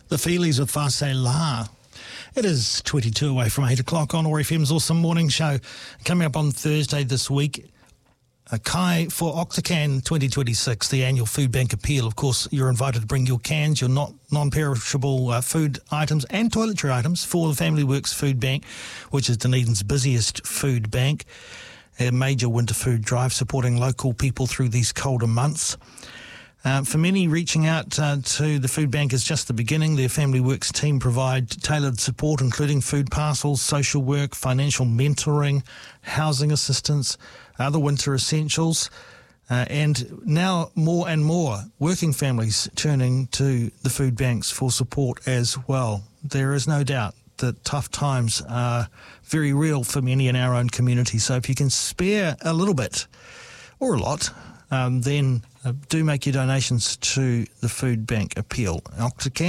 The Feelies with Face La. It is 22 away from 8 o'clock on OAR FM's Awesome Morning Show. Coming up on Thursday this week, Kai for Octacan 2026, the annual food bank appeal. Of course, you're invited to bring your cans, your non-perishable food items and toiletry items for the Family Works Food Bank, which is Dunedin's busiest food bank. A major winter food drive supporting local people through these colder months. For many, reaching out to the food bank is just the beginning. Their Family Works team provide tailored support, including food parcels, social work, financial mentoring, housing assistance, other winter essentials, and now more and more working families turning to the food banks for support as well. There is no doubt that tough times are very real for many in our own community. So if you can spare a little bit or a lot, then do make your donations to the Food Bank Appeal. Octacan